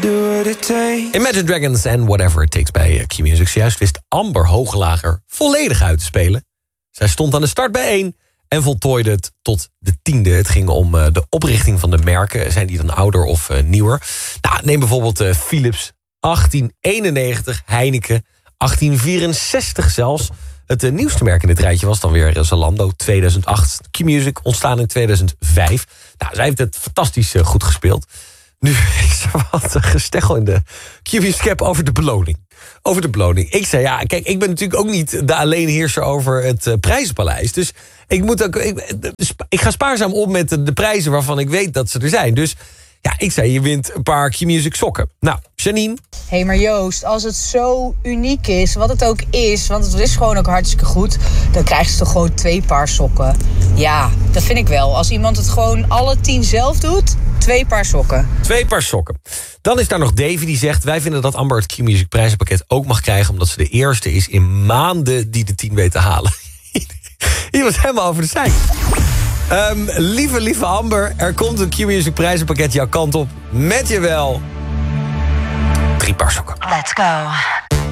Imagine Dragons en Whatever It Takes bij Q-Music. Juist wist Amber Hooglager volledig uit te spelen. Zij stond aan de start bij 1 en voltooide het tot de 10e. Het ging om de oprichting van de merken. Zijn die dan ouder of nieuwer? Nou, neem bijvoorbeeld Philips, 1891, Heineken, 1864 zelfs. Het nieuwste merk in dit rijtje was dan weer Zalando, 2008. Q-Music ontstaan in 2005. Nou, zij heeft het fantastisch goed gespeeld. Nu is er wat gesteggel in de Q-Music-app over de beloning. Over de beloning. Ik zei, ja, kijk, ik ben natuurlijk ook niet de alleenheerser over het prijzenpaleis. Dus ik ga spaarzaam om met de prijzen waarvan ik weet dat ze er zijn. Dus ja, ik zei, je wint een paar Q-Music sokken. Nou, Janine? Hé, maar Joost, als het zo uniek is, wat het ook is, want het is gewoon ook hartstikke goed, dan krijg je toch gewoon 2 paar sokken. Ja, dat vind ik wel. Als iemand het gewoon alle 10 zelf doet, 2 paar sokken. 2 paar sokken. Dan is daar nog Davy die zegt, wij vinden dat Amber het Q-Music prijzenpakket ook mag krijgen, omdat ze de eerste is in maanden die de 10 weet te halen. Iemand helemaal over de zijk. Lieve Amber, er komt een Q-Music prijzenpakket jouw kant op. Met je wel 3 paar sokken. Let's go.